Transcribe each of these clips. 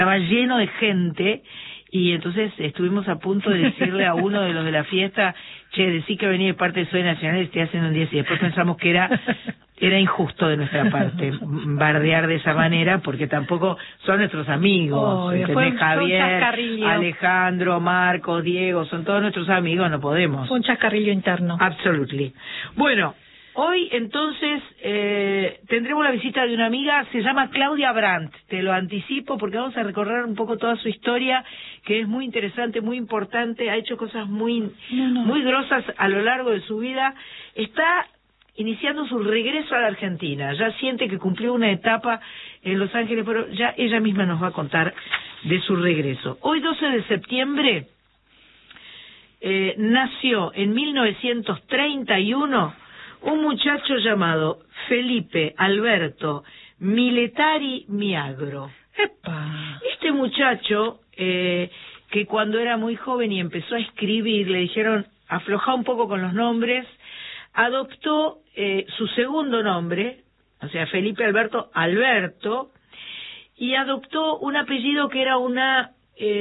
estaba lleno de gente, y entonces estuvimos a punto de decirle a uno de los de la fiesta, che, decí que venía de parte de Soy Nacional y estoy haciendo un 10, y después pensamos que era injusto de nuestra parte bardear de esa manera, porque tampoco son nuestros amigos, ¿entendés? Javier, Alejandro, Marcos, Diego, son todos nuestros amigos, no podemos. Fue un chascarrillo interno. Absolutely. Bueno, hoy entonces tendremos la visita de una amiga, se llama Claudia Brandt, te lo anticipo porque vamos a recorrer un poco toda su historia, que es muy interesante, muy importante, ha hecho cosas muy grosas a lo largo de su vida, está iniciando su regreso a la Argentina, ya siente que cumplió una etapa en Los Ángeles, pero ya ella misma nos va a contar de su regreso. Hoy 12 de septiembre nació en 1931 un muchacho llamado Felipe Alberto Miletari Miagro. ¡Epa! Este muchacho, que cuando era muy joven y empezó a escribir, le dijeron, afloja un poco con los nombres, adoptó su segundo nombre, o sea, Felipe Alberto, y adoptó un apellido que era una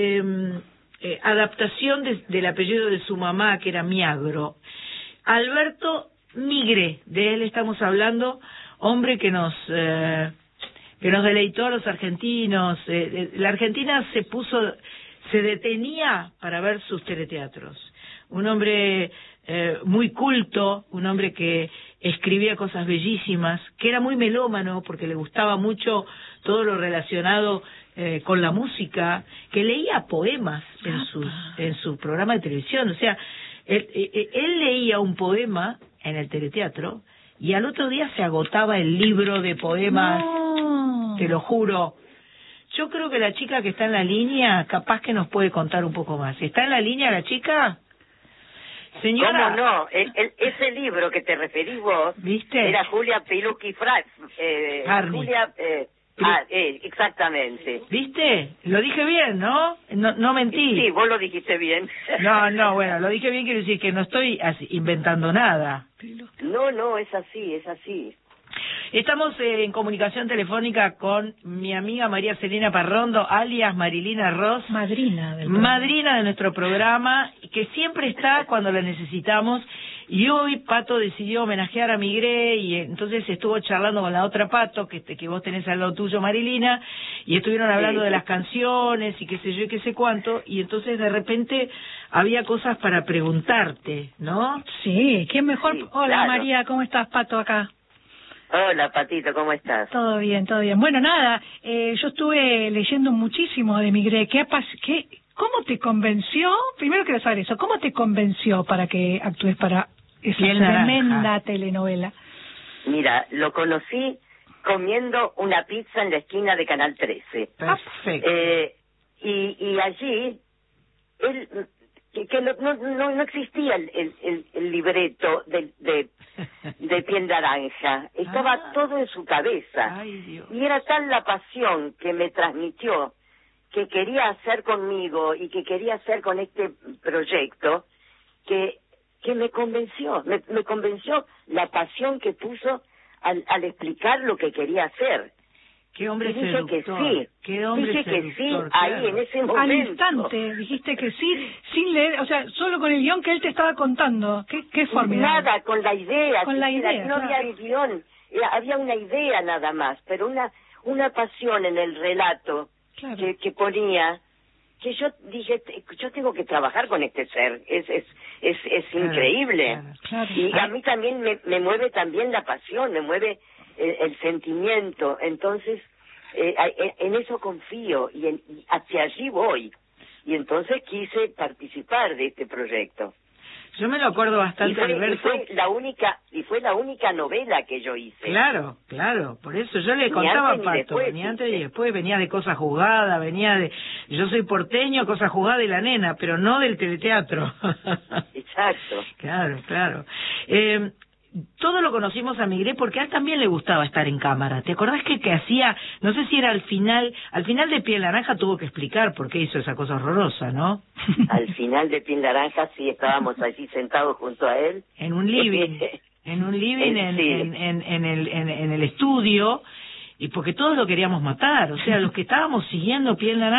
adaptación del apellido de su mamá, que era Miagro. Alberto Migré, de él estamos hablando, hombre que nos deleitó a los argentinos. La Argentina se detenía para ver sus teleteatros. Un hombre muy culto, un hombre que escribía cosas bellísimas, que era muy melómano porque le gustaba mucho todo lo relacionado con la música, que leía poemas en su programa de televisión. O sea, él leía un poema en el teleteatro y al otro día se agotaba el libro de poemas. No. Te lo juro. Yo creo que la chica que está en la línea capaz que nos puede contar un poco más. ¿Está en la línea la chica? Señora. ¿Cómo no? Ese libro que te referís vos, ¿viste? Era Julia Pilucki Julia, exactamente. ¿Viste? Lo dije bien, ¿no? No mentí. Sí, vos lo dijiste bien. No, bueno, lo dije bien, quiero decir que no estoy inventando nada. No, es así, es así. Estamos en comunicación telefónica con mi amiga María Selena Parrondo, alias Marilina Ross, madrina de nuestro programa, que siempre está cuando la necesitamos. Y hoy Pato decidió homenajear a Migré, y entonces estuvo charlando con la otra Pato, que vos tenés al lado tuyo, Marilina, y estuvieron hablando de las canciones y qué sé yo y qué sé cuánto, y entonces de repente había cosas para preguntarte, ¿no? Sí, ¿quién mejor? Sí, hola, claro. María, ¿cómo estás, Pato, acá? Hola, Patito, ¿cómo estás? Todo bien, todo bien. Bueno, nada, yo estuve leyendo muchísimo de Migré. ¿Cómo te convenció? Primero quiero saber eso. ¿Cómo te convenció para que actúes para esa tremenda telenovela? Mira, lo conocí comiendo una pizza en la esquina de Canal 13. Perfecto. Y allí, él... que no existía el libreto de Piel Naranja, estaba todo en su cabeza. Ay, Dios. Y era tal la pasión que me transmitió, que quería hacer conmigo y que quería hacer con este proyecto, que me convenció, me convenció la pasión que puso al explicar lo que quería hacer. Qué hombre dije seductor. Que sí. Qué hombre dije seductor, que sí, claro. ahí en ese momento. Al instante dijiste que sí, sin leer, o sea, solo con el guión que él te estaba contando. Qué formidable. Nada, con la idea. Con la idea. No había el guión, había una idea nada más, pero una pasión en el relato que ponía, que yo dije, yo tengo que trabajar con este ser, es increíble. Claro. Y a mí también me mueve también la pasión, me mueve el sentimiento, entonces en eso confío y hacia allí voy, y entonces quise participar de este proyecto. Yo me lo acuerdo bastante, Alberto. Y fue la única novela que yo hice. Claro, por eso yo le contaba a Pato, ni antes ni después, venía de Cosa Juzgada, yo soy porteño, Cosa Juzgada y La Nena, pero no del teleteatro. Exacto. Claro. Todo lo conocimos a Migré porque a él también le gustaba estar en cámara. ¿Te acordás que hacía, no sé si era al final de Piel Naranja tuvo que explicar por qué hizo esa cosa horrorosa, ¿no? Al final de Piel Naranja sí estábamos allí sentados junto a él. En un living, en el estudio, y porque todos lo queríamos matar, o sea, los que estábamos siguiendo Piel Naranja